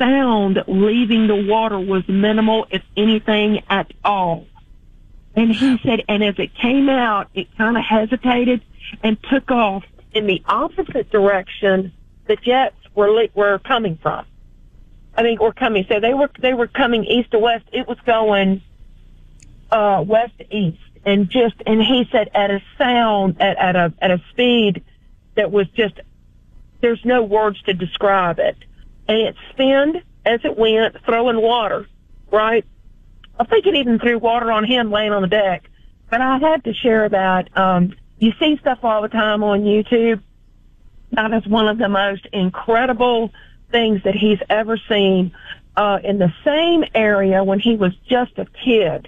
sound leaving the water was minimal, if anything at all. And he said, and as it came out, it kind of hesitated and took off in the opposite direction the jets were coming from. Were coming. So they were coming east to west. It was going west to east, and he said at a sound at a speed that was just, there's no words to describe it. And it spinned as it went, throwing water, right? I think it even threw water on him laying on the deck. But I had to share that. You see stuff all the time on YouTube. That is one of the most incredible things that he's ever seen. In the same area when he was just a kid,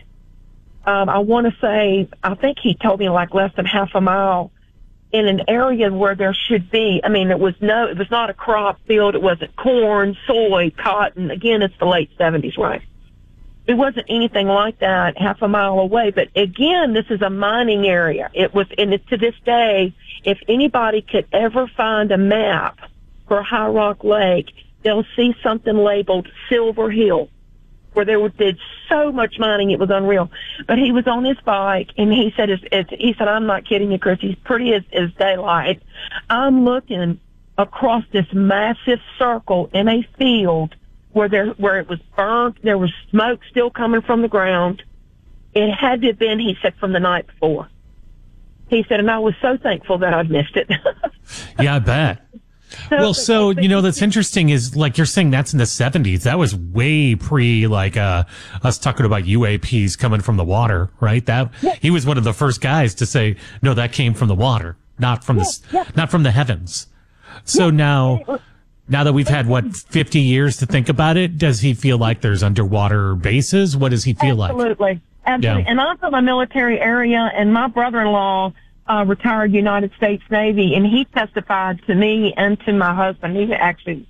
I want to say, I think he told me like less than half a mile, in an area where there should be, it was not a crop field. It wasn't corn, soy, cotton. Again, it's the late 70s, right? It wasn't anything like that half a mile away. But again, this is a mining area. It was, and to this day, if anybody could ever find a map for High Rock Lake, they'll see something labeled Silver Hill, where there did so much mining, it was unreal. But he was on his bike, and he said, I'm not kidding you, Chris, he's pretty as daylight. I'm looking across this massive circle in a field where it was burnt. There was smoke still coming from the ground. It had to have been, he said, from the night before. He said, and I was so thankful that I'd missed it. Yeah, I bet. So, that's interesting is, like you're saying, that's in the 70s. That was way pre, us talking about UAPs coming from the water, right? He was one of the first guys to say, no, that came from the water, not from the heavens. So now that we've had, 50 years to think about it, does he feel like there's underwater bases? What does he feel like? Absolutely. Yeah. And I'm from a military area, and my brother-in-law retired United States Navy, and he testified to me and to my husband. He actually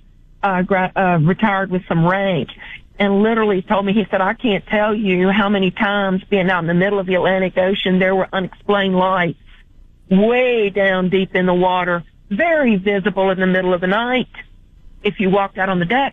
retired with some rank, and literally told me, he said, I can't tell you how many times being out in the middle of the Atlantic Ocean, there were unexplained lights way down deep in the water, very visible in the middle of the night if you walked out on the deck.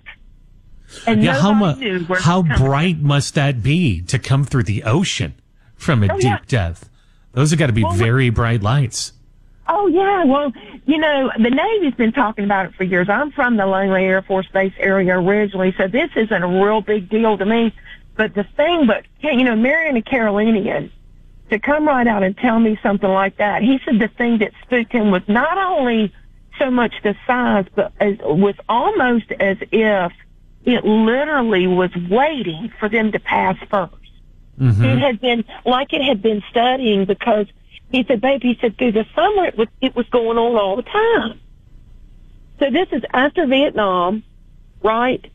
And how bright must that be to come through the ocean from a deep depth? Those have got to be very bright lights. Oh, yeah. Well, the Navy's been talking about it for years. I'm from the Langley Air Force Base area originally, so this isn't a real big deal to me. But marrying a Carolinian, to come right out and tell me something like that, he said the thing that spooked him was not only so much the size, but was almost as if it literally was waiting for them to pass first. Mm-hmm. It had been studying, because he said, babe, through the summer it was going on all the time. So this is after Vietnam, right?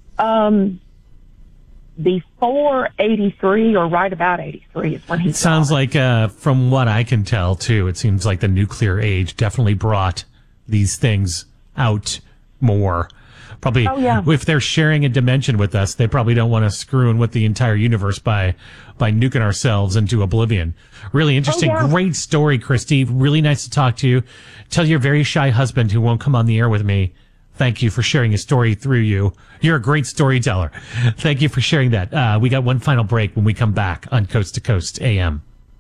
Before 83, or right about 83 is when he. It sounds like, from what I can tell too, it seems like the nuclear age definitely brought these things out more. Probably, if they're sharing a dimension with us, they probably don't want to screw in with the entire universe by nuking ourselves into oblivion. Really interesting. Great story, Christy. Really nice to talk to you. Tell your very shy husband, who won't come on the air with me, thank you for sharing his story through you. You're a great storyteller. Thank you for sharing that. We got one final break when we come back on Coast to Coast AM.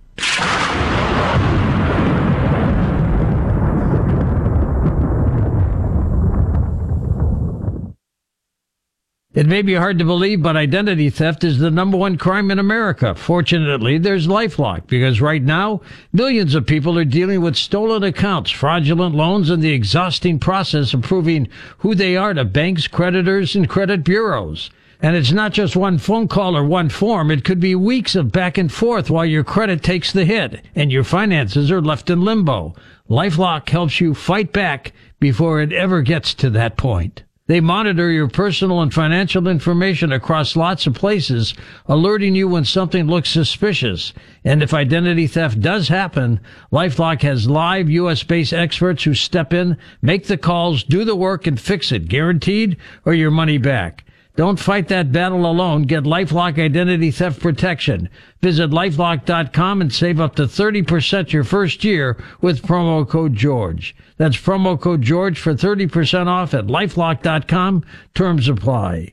It may be hard to believe, but identity theft is the #1 crime in America. Fortunately, there's LifeLock, because right now, millions of people are dealing with stolen accounts, fraudulent loans, and the exhausting process of proving who they are to banks, creditors, and credit bureaus. And it's not just one phone call or one form. It could be weeks of back and forth while your credit takes the hit and your finances are left in limbo. LifeLock helps you fight back before it ever gets to that point. They monitor your personal and financial information across lots of places, alerting you when something looks suspicious. And if identity theft does happen, LifeLock has live U.S.-based experts who step in, make the calls, do the work, and fix it, guaranteed, or your money back. Don't fight that battle alone. Get LifeLock Identity Theft Protection. Visit LifeLock.com and save up to 30% your first year with promo code George. That's promo code George for 30% off at LifeLock.com. Terms apply.